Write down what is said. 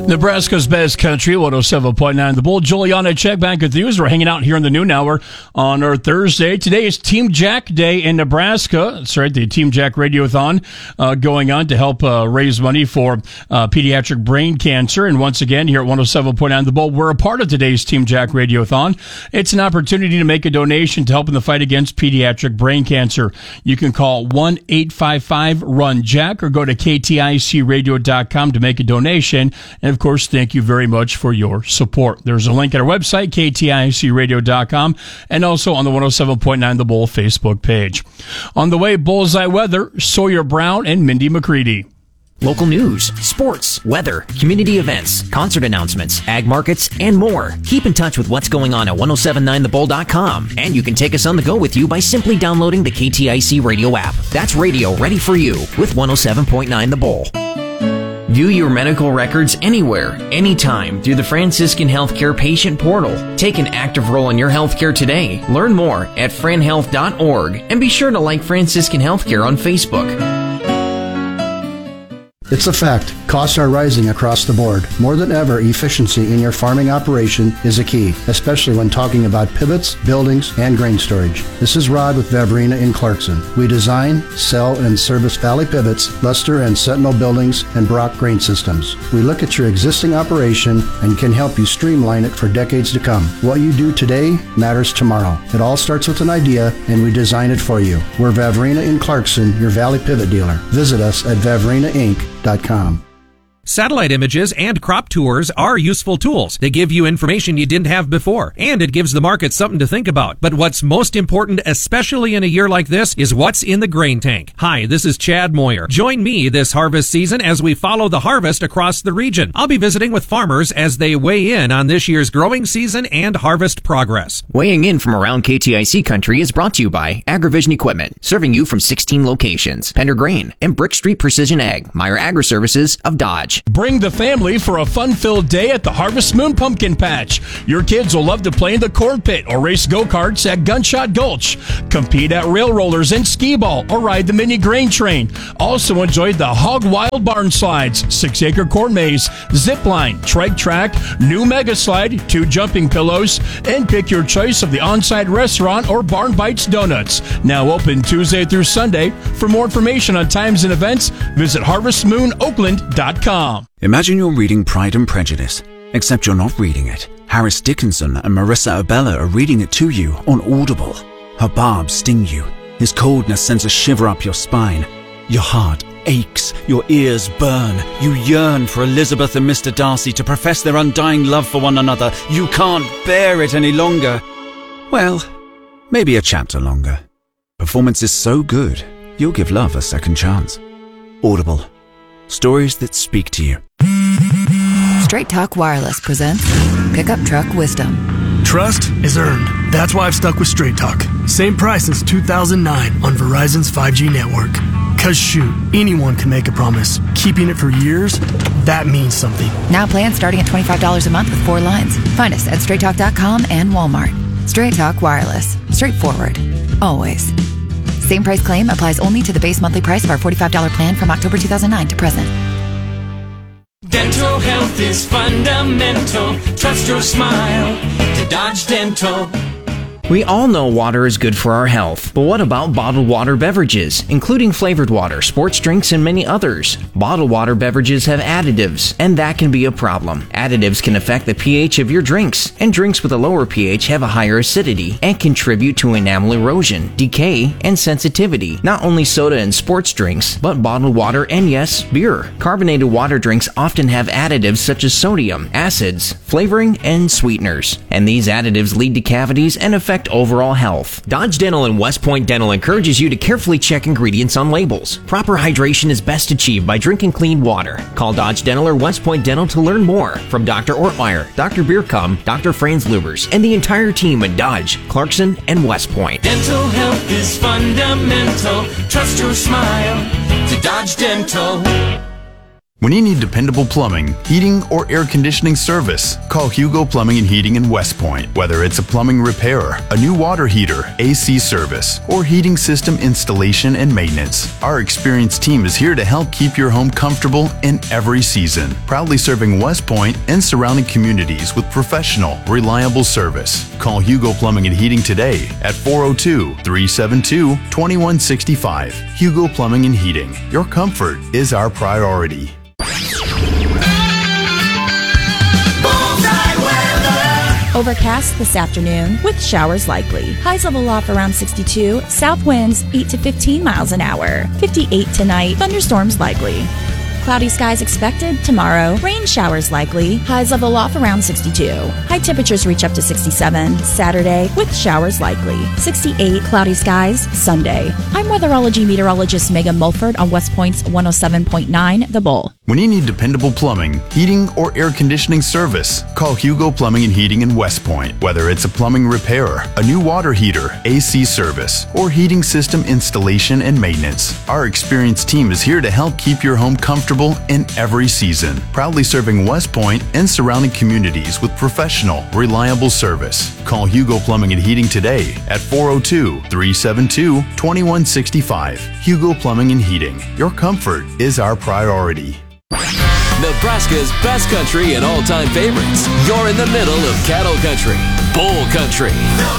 Nebraska's best country, 107.9 The Bull. Juliana, check back with you as we're hanging out here in the noon hour on our Thursday. Today is Team Jack Day in Nebraska. That's right, the Team Jack Radiothon going on to help raise money for pediatric brain cancer. And once again, here at 107.9 The Bull, we're a part of today's Team Jack Radiothon. It's an opportunity to make a donation to help in the fight against pediatric brain cancer. You can call 1-855-RUN-JACK or go to kticradio.com to make a donation. And of course, thank you very much for your support. There's a link at our website, kticradio.com, and also on the 107.9 The Bull Facebook page. On the way, Bullseye Weather, Sawyer Brown and Mindy McCready. Local news, sports, weather, community events, concert announcements, ag markets, and more. Keep in touch with what's going on at 1079thebull.com. And you can take us on the go with you by simply downloading the KTIC radio app. That's radio ready for you with 107.9 The Bull. View your medical records anywhere, anytime through the Franciscan Healthcare Patient Portal. Take an active role in your healthcare today. Learn more at franhealth.org and be sure to like Franciscan Healthcare on Facebook. It's a fact. Costs are rising across the board. More than ever, efficiency in your farming operation is a key, especially when talking about pivots, buildings, and grain storage. This is Rod with Vavrina in Clarkson. We design, sell, and service Valley Pivots, Luster and Sentinel buildings, and Brock grain systems. We look at your existing operation and can help you streamline it for decades to come. What you do today matters tomorrow. It all starts with an idea, and we design it for you. We're Vavrina in Clarkson, your Valley Pivot dealer. Visit us at vavrinainc.com. Satellite images and crop tours are useful tools. They give you information you didn't have before, and it gives the market something to think about. But what's most important, especially in a year like this, is what's in the grain tank. Hi, this is Chad Moyer. Join me this harvest season as we follow the harvest across the region. I'll be visiting with farmers as they weigh in on this year's growing season and harvest progress. Weighing in from around KTIC country is brought to you by AgriVision Equipment, serving you from 16 locations. Pender Grain and Brick Street Precision Ag, Meyer Agri-Services of Dodge. Bring the family for a fun-filled day at the Harvest Moon Pumpkin Patch. Your kids will love to play in the corn pit or race go-karts at Gunshot Gulch, compete at rail rollers and skee ball, or ride the mini grain train. Also enjoy the Hog Wild Barn Slides, 6-acre corn maze, zip line, trike track, new mega slide, 2 jumping pillows, and pick your choice of the on-site restaurant or Barn Bites Donuts. Now open Tuesday through Sunday. For more information on times and events, visit harvestmoonoakland.com. Imagine you're reading Pride and Prejudice, except you're not reading it. Harris Dickinson and Marissa Abella are reading it to you on Audible. Her barbs sting you. His coldness sends a shiver up your spine. Your heart aches, your ears burn. You yearn for Elizabeth and Mr. Darcy to profess their undying love for one another. You can't bear it any longer. Well, maybe a chapter longer. Performance is so good, you'll give love a second chance. Audible. Stories that speak to you. Straight Talk Wireless presents Pickup Truck Wisdom. Trust is earned. That's why I've stuck with Straight Talk. Same price since 2009 on Verizon's 5G network. Cause shoot, anyone can make a promise. Keeping it for years, that means something. Now plans starting at $25 a month with 4 lines. Find us at straighttalk.com and Walmart. Straight Talk Wireless. Straightforward. Always. Same price claim applies only to the base monthly price of our $45 plan from October 2009 to present. Dental health is fundamental. Trust your smile to Dodge Dental. We all know water is good for our health, but what about bottled water beverages, including flavored water, sports drinks, and many others? Bottled water beverages have additives, and that can be a problem. Additives can affect the pH of your drinks, and drinks with a lower pH have a higher acidity and contribute to enamel erosion, decay, and sensitivity. Not only soda and sports drinks, but bottled water and yes, beer. Carbonated water drinks often have additives such as sodium, acids, flavoring, and sweeteners, and these additives lead to cavities and affect overall health. Dodge Dental and West Point Dental encourages you to carefully check ingredients on labels. Proper hydration is best achieved by drinking clean water. Call Dodge Dental or West Point Dental to learn more from Dr. Ortmeyer, Dr. Bierkum, Dr. Franz Lubers, and the entire team at Dodge, Clarkson, and West Point. Dental health is fundamental. Trust your smile to Dodge Dental. When you need dependable plumbing, heating, or air conditioning service, call Hugo Plumbing and Heating in West Point. Whether it's a plumbing repair, a new water heater, AC service, or heating system installation and maintenance, our experienced team is here to help keep your home comfortable in every season. Proudly serving West Point and surrounding communities with professional, reliable service. Call Hugo Plumbing and Heating today at 402-372-2165. Hugo Plumbing and Heating. Your comfort is our priority. Overcast this afternoon with showers likely. Highs level off around 62. South winds 8 to 15 miles an hour. 58 tonight. Thunderstorms likely. Cloudy skies expected tomorrow. Rain showers likely. Highs level off around 62. High temperatures reach up to 67. Saturday with showers likely. 68 cloudy skies Sunday. I'm weatherology meteorologist Megan Mulford on West Point's 107.9 The Bull. When you need dependable plumbing, heating, or air conditioning service, call Hugo Plumbing and Heating in West Point. Whether it's a plumbing repair, a new water heater, AC service, or heating system installation and maintenance, our experienced team is here to help keep your home comfortable in every season. Proudly serving West Point and surrounding communities with professional, reliable service. Call Hugo Plumbing and Heating today at 402-372-2165. Hugo Plumbing and Heating. Your comfort is our priority. Nebraska's best country and all-time favorites. You're in the middle of cattle country, bull country.